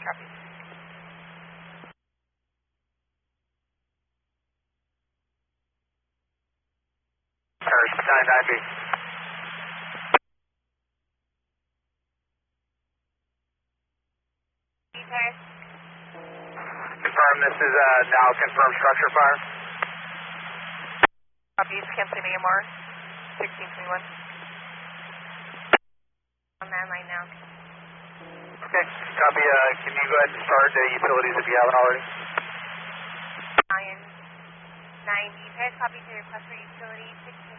Copy. First, 99B. Confirm this is now confirmed structure fire. Copy, Kansas City AMR, 1621. On that line now. Okay, copy. Can you go ahead and start the utilities if you haven't already? Ryan, 90. Paris, copy to request for utility 16.